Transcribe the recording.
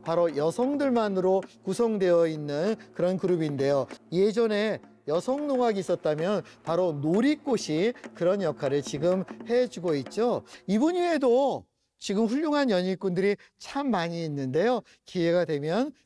바로 여성들만으로 구성되어 있는 그런 그룹인데요. 예전에 여성 농악이 있었다면 바로 놀이꽃이 그런 역할을 지금 해주고 있죠. 이분 외에도 지금 훌륭한 연일꾼들이 참 많이 있는데요. 기회가 되면